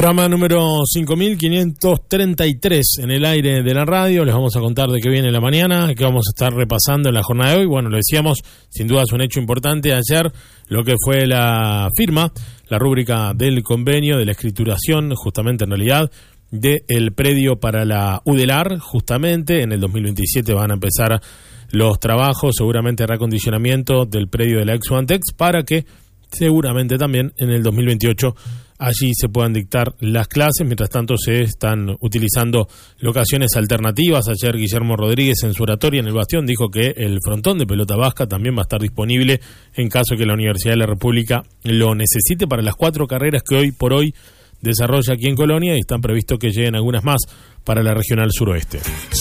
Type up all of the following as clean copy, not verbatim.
Programa número 5533 en el aire de la radio. Les vamos a contar de qué viene la mañana, qué vamos a estar repasando en la jornada de hoy. Bueno, lo decíamos, sin duda es un hecho importante ayer, lo que fue la firma, la rúbrica del convenio, de la escrituración, justamente en realidad, del predio para la UDELAR. Justamente en el 2027 van a empezar los trabajos, seguramente reacondicionamiento del predio de la Ex-Wantex, para que seguramente también en el 2028 allí se puedan dictar las clases. Mientras tanto se están utilizando locaciones alternativas. Ayer Guillermo Rodríguez en su oratoria en el Bastión dijo que el frontón de pelota vasca también va a estar disponible en caso que la Universidad de la República lo necesite para las 4 carreras que hoy por hoy desarrolla aquí en Colonia, y están previsto que lleguen algunas más para la Regional Suroeste.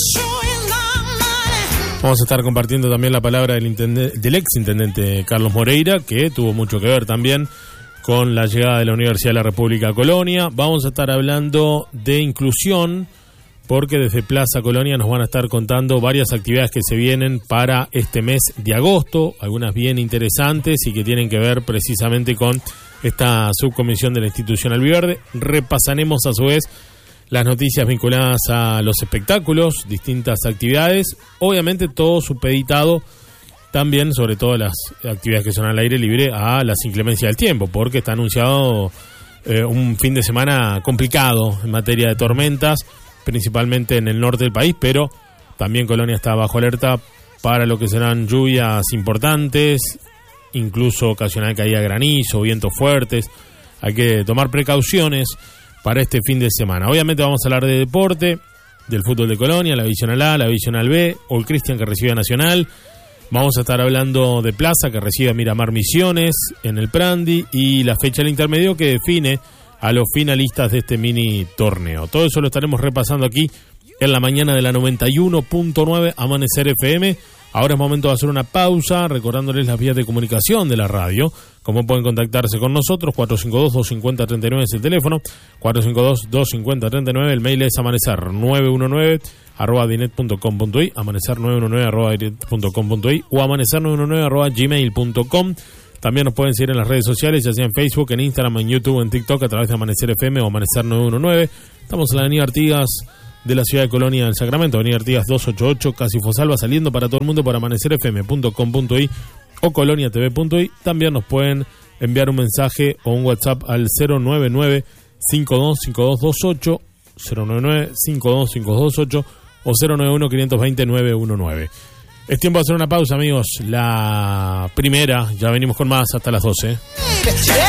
Vamos a estar compartiendo también la palabra del ex-intendente Carlos Moreira, que tuvo mucho que ver también con la llegada de la Universidad de la República a Colonia. Vamos a estar hablando de inclusión, porque desde Plaza Colonia nos van a estar contando varias actividades que se vienen para este mes de agosto, algunas bien interesantes y que tienen que ver precisamente con esta subcomisión de la institución albiverde. Repasaremos a su vez las noticias vinculadas a los espectáculos, distintas actividades, obviamente todo supeditado también, sobre todo las actividades que son al aire libre, a las inclemencias del tiempo, porque está anunciado un fin de semana complicado en materia de tormentas, principalmente en el norte del país, pero también Colonia está bajo alerta para lo que serán lluvias importantes, incluso ocasional caída de granizo, vientos fuertes. Hay que tomar precauciones para este fin de semana. Obviamente vamos a hablar de deporte, del fútbol de Colonia, la Divisional A, la Divisional B, All Christian que recibe a Nacional. Vamos a estar hablando de Plaza que recibe a Miramar Misiones en el Prandi, y la fecha del intermedio que define a los finalistas de este mini torneo. Todo eso lo estaremos repasando aquí en la mañana de la 91.9 Amanecer FM. Ahora es momento de hacer una pausa, recordándoles las vías de comunicación de la radio. Cómo pueden contactarse con nosotros: 452-250-39 es el teléfono, 452-250-39, el mail es amanecer919@dinet.com.uy, amanecer919@dinet.com.uy o amanecer919@gmail.com. También nos pueden seguir en las redes sociales, ya sea en Facebook, en Instagram, en YouTube, en TikTok, a través de Amanecer FM o Amanecer 919. Estamos en la avenida Artigas de la ciudad de Colonia del Sacramento, avenida Artigas 288, casi Fosalva, saliendo para todo el mundo por amanecerfm.com.uy o coloniatv.uy. También nos pueden enviar un mensaje o un WhatsApp al 099-525228, 099-525228 o 091-520-919. Es tiempo de hacer una pausa, amigos. La primera, ya venimos con más hasta las 12.